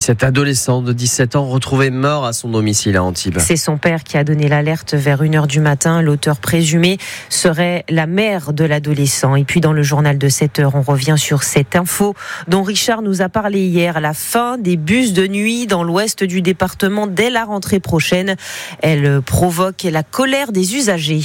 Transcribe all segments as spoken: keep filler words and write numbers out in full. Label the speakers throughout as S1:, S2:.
S1: Cet adolescent de dix-sept ans retrouvé mort à son domicile à Antibes.
S2: C'est son père qui a donné l'alerte vers une heure du matin. L'auteur présumé serait la mère de l'adolescent. Et puis dans le journal de sept heures, on revient sur cette info dont Richard nous a parlé hier. La fin des bus de nuit dans l'ouest du département dès la rentrée prochaine. Elle provoque la colère des usagers.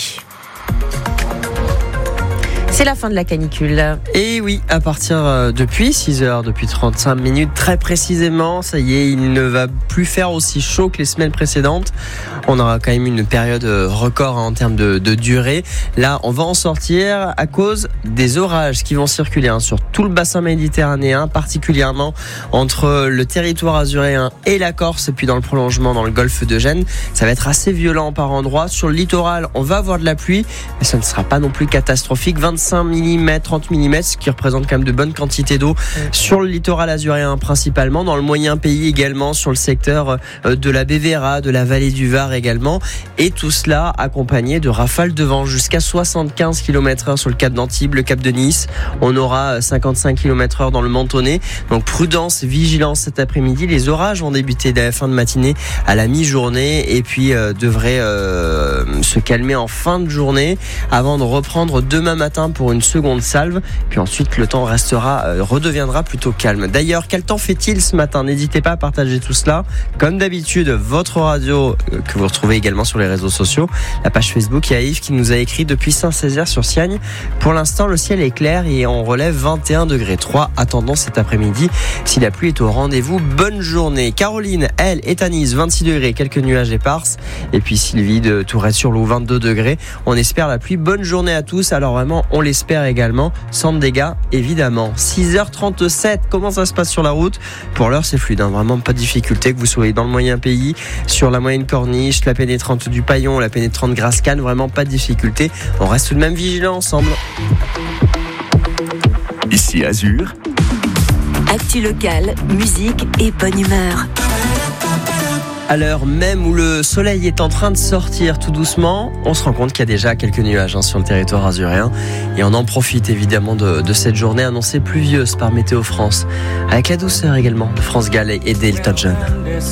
S2: C'est la fin de la canicule.
S1: Et oui, à partir euh, depuis six heures, depuis trente-cinq minutes, très précisément, ça y est, il ne va plus faire aussi chaud que les semaines précédentes. On aura quand même une période record hein, en termes de, de durée. Là, on va en sortir à cause des orages qui vont circuler hein, sur tout le bassin méditerranéen, particulièrement entre le territoire azuréen et la Corse, et puis dans le prolongement dans le golfe de Gênes. Ça va être assez violent par endroits. Sur le littoral, on va avoir de la pluie, mais ça ne sera pas non plus catastrophique. vingt-cinq millimètres, trente millimètres, ce qui représente quand même de bonnes quantités d'eau sur le littoral azuréen principalement, dans le moyen pays également, sur le secteur de la Bévéra, de la vallée du Var également, et tout cela accompagné de rafales de vent jusqu'à soixante-quinze kilomètres heure sur le cap d'Antibes, le cap de Nice. On aura cinquante-cinq kilomètres heure dans le Mentonnet, donc prudence, vigilance cet après-midi. Les orages vont débuter dès la fin de matinée à la mi-journée et puis euh, devraient euh, se calmer en fin de journée avant de reprendre demain matin pour une seconde salve, puis ensuite le temps restera, euh, redeviendra plutôt calme. D'ailleurs, quel temps fait-il ce matin? N'hésitez pas à partager tout cela. Comme d'habitude, votre radio euh, que vous retrouvez également sur les réseaux sociaux, la page Facebook. Il y a Yves qui nous a écrit depuis Saint-Césaire sur Siagne. Pour l'instant, le ciel est clair et on relève vingt et un degrés trois. Attendons cet après-midi si la pluie est au rendez-vous. Bonne journée. Caroline, elle, est à Nice, vingt-six degrés, quelques nuages éparses. Et puis Sylvie de Tourette-sur-Loup, vingt-deux degrés. On espère la pluie. Bonne journée à tous. Alors vraiment, on l'espère également, sans dégâts évidemment. Six heures trente-sept, comment ça se passe sur la route? Pour l'heure c'est fluide, hein, vraiment pas de difficulté, que vous soyez dans le moyen pays, sur la moyenne corniche, la pénétrante du Paillon, la pénétrante Grasse-Cannes, vraiment pas de difficulté. On reste tout de même vigilants ensemble.
S3: Ici Azur.
S4: Actu locale, musique et bonne humeur.
S1: À l'heure même où le soleil est en train de sortir tout doucement, on se rend compte qu'il y a déjà quelques nuages hein, sur le territoire azuréen. Et on en profite évidemment de, de cette journée annoncée pluvieuse par Météo France. Avec la douceur également de France Gall et d'Elton John.